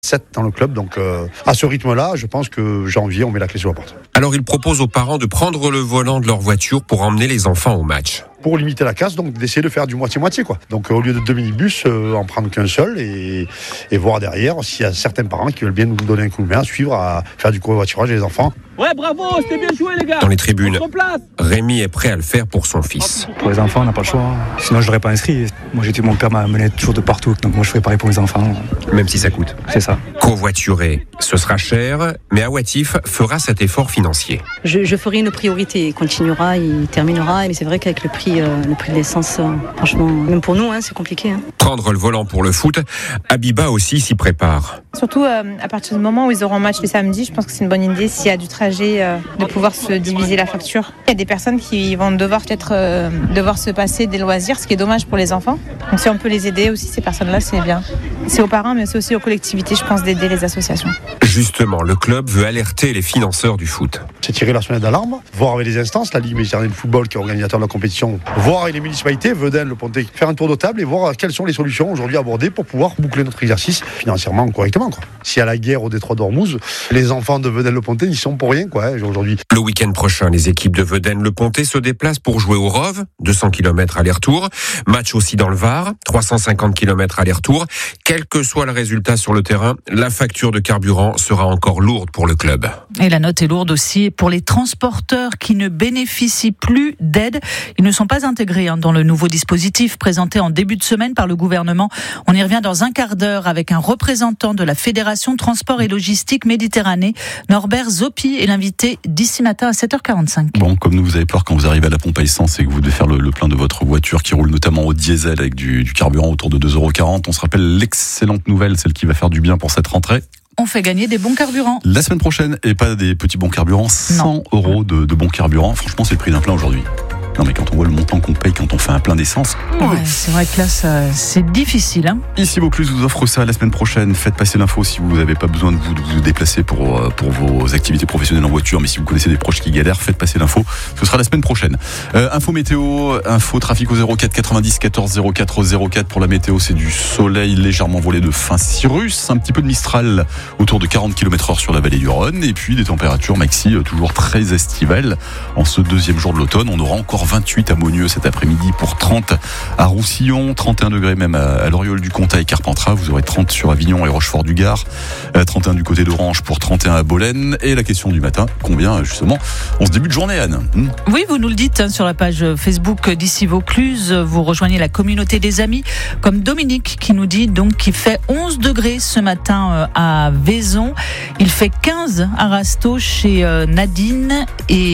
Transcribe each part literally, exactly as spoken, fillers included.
sept dans le club, donc euh, à ce rythme-là, je pense que janvier, on met la clé sur la porte. Alors il propose aux parents de prendre le volant de leur voiture pour emmener les enfants au match. Pour limiter la casse, donc d'essayer de faire du moitié-moitié, quoi. Donc euh, au lieu de deux minibus, euh, en prendre qu'un seul et, et voir derrière s'il y a certains parents qui veulent bien nous donner un coup de main à suivre, à faire du covoiturage des enfants. Ouais, bravo, c'était bien joué les gars. Dans les tribunes, Rémi est prêt à le faire pour son fils. Pour les enfants, on n'a pas le choix. Sinon, je l'aurais pas inscrit. Moi, j'étais, mon père m'a amené toujours de partout, donc moi, je ferais pareil pour les enfants. Même si ça coûte. C'est ça. Covoiturer, ce sera cher, mais Awatif fera cet effort financier. Je, je ferai une priorité. Il continuera, il terminera, mais c'est vrai qu'avec le prix, euh, le prix de l'essence, euh, franchement, même pour nous, hein, c'est compliqué. Hein. Prendre le volant pour le foot, Abiba aussi s'y prépare. Surtout euh, à partir du moment où ils auront un match le samedi, je pense que c'est une bonne idée s'il y a du trajet euh, de pouvoir se diviser la facture. Il y a des personnes qui vont devoir peut-être euh, devoir se passer des loisirs, ce qui est dommage pour les enfants. Donc si on peut les aider aussi, ces personnes-là, c'est bien. C'est aux parents, mais c'est aussi aux collectivités, je pense, d'aider les associations. Justement, le club veut alerter les financeurs du foot. C'est tirer la sonnette d'alarme, voir avec les instances, la Ligue méditerranéenne de football qui est organisateur de la compétition, voir avec les municipalités, Vedène, Le Pontet, faire un tour de table et voir quelles sont les solutions aujourd'hui abordées pour pouvoir boucler notre exercice financièrement correctement, quoi. S'il y a la guerre au détroit d'Ormuz, les enfants de Vedène Le Pontet n'y sont pour rien, quoi, hein, aujourd'hui. Le week-end prochain, les équipes de Vedène Le Pontet se déplacent pour jouer au Rove, deux cents kilomètres aller-retour. Match aussi dans le Var, trois cent cinquante kilomètres aller-retour. Quel que soit le résultat sur le terrain, la facture de carburant sera encore lourde pour le club. Et la note est lourde aussi pour les transporteurs qui ne bénéficient plus d'aide. Ils ne sont pas intégrés hein, dans le nouveau dispositif présenté en début de semaine par le gouvernement. On y revient dans un quart d'heure avec un représentant de la Fédération Transport et Logistique Méditerranée, Norbert Zoppi, est l'invité d'ici matin à sept heures quarante-cinq. Bon, comme nous, vous avez peur quand vous arrivez à la pompe à essence et que vous devez faire le, le plein de votre voiture qui roule notamment au diesel avec du, du carburant autour de deux euros quarante. On se rappelle l'excellente nouvelle, celle qui va faire du bien pour cette rentrée. On fait gagner des bons carburants. La semaine prochaine, et pas des petits bons carburants, cent euros de, de bons carburants. Franchement, c'est le prix d'un plein aujourd'hui. Non mais quand on voit le montant qu'on paye quand on fait un plein d'essence... Ouais, c'est vrai que là, ça, c'est difficile. Hein. Ici Vaucluse vous offre ça la semaine prochaine. Faites passer l'info si vous n'avez pas besoin de vous, de vous déplacer pour, pour vos activités professionnelles en voiture. Mais si vous connaissez des proches qui galèrent, faites passer l'info. Ce sera la semaine prochaine. Euh, info météo, info trafic au zéro quatre quatre-vingt-dix quatorze zéro quatre zéro quatre. Pour la météo, c'est du soleil légèrement voilé de fin Cyrus. Un petit peu de Mistral autour de quarante kilomètres heure sur la vallée du Rhône. Et puis des températures maxi toujours très estivales. En ce deuxième jour de l'automne, on aura encore vingt-huit à Monieux cet après-midi pour trente à Roussillon, trente et un degrés même à l'Oriole-du-Comtat et Carpentras. Vous aurez trente sur Avignon et Rochefort-du-Gard, trente et un du côté d'Orange pour trente et un à Bolène. Et la question du matin, combien justement on se début de journée, Anne? hmm Oui, vous nous le dites hein, sur la page Facebook d'ici Vaucluse. Vous rejoignez la communauté des amis, comme Dominique qui nous dit donc qu'il fait onze degrés ce matin à Vaison. Il fait quinze à Rasteau chez Nadine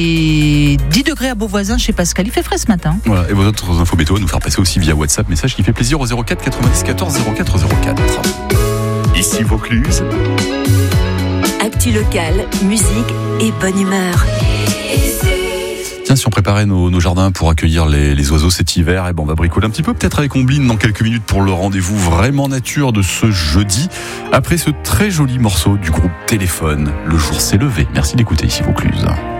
et dix degrés à Beauvoisin chez Pascal. Il fait frais ce matin. Voilà, et vos autres infos météo à nous faire passer aussi via WhatsApp, message qui fait plaisir au zéro quatre quatre-vingt-dix quatorze zéro quatre zéro quatre. Ici Vaucluse. Actu locale, musique et bonne humeur. Tiens, si on préparait nos, nos jardins pour accueillir les, les oiseaux cet hiver, eh ben on va bricoler un petit peu, peut-être avec Ombline dans quelques minutes pour le rendez-vous vraiment nature de ce jeudi. Après ce très joli morceau du groupe Téléphone, le jour s'est levé. Merci d'écouter ici Vaucluse.